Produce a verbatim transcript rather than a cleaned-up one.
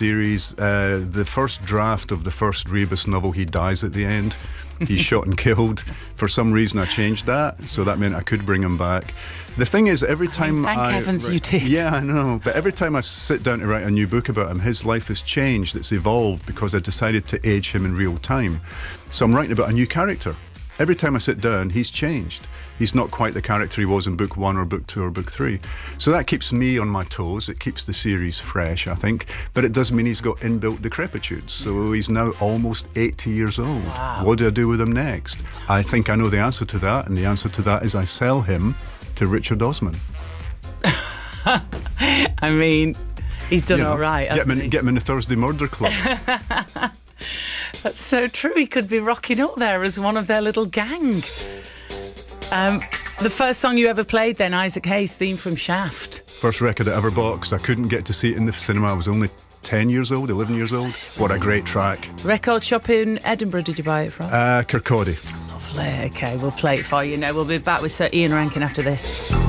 series. Uh, the first draft of the first Rebus novel, he dies at the end. He's shot and killed. For some reason, I changed that, so that meant I could bring him back. The thing is, every time Thank I... heavens write, you did. Yeah, I know. But every time I sit down to write a new book about him, his life has changed. It's evolved because I decided to age him in real time. So I'm writing about a new character. Every time I sit down, he's changed. He's not quite the character he was in book one or book two or book three. So that keeps me on my toes. It keeps the series fresh, I think. But it does mean he's got inbuilt decrepitude. So he's now almost eighty years old. Wow. What do I do with him next? I think I know the answer to that. And the answer to that is I sell him to Richard Osman. I mean, he's done You know, all right, get hasn't him, in, he? get him in the Thursday Murder Club. That's so true. He could be rocking up there as one of their little gang. Um, the first song you ever played then, Isaac Hayes' theme from Shaft. First record I ever bought because I couldn't get to see it in the cinema. I was only ten years old, eleven years old. What a great track. Record shop in Edinburgh, did you buy it from? Uh, Kirkcaldy. Lovely. OK, we'll play it for you now. We'll be back with Sir Ian Rankin after this.